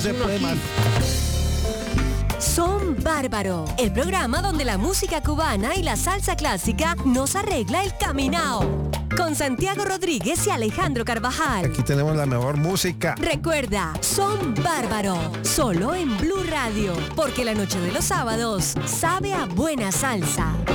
Se puede más. Son Bárbaro, el programa donde la música cubana y la salsa clásica nos arregla el caminao. Con Santiago Rodríguez y Alejandro Carvajal. Aquí tenemos la mejor música. Recuerda, Son Bárbaro, solo en Blue Radio, porque la noche de los sábados sabe a buena salsa.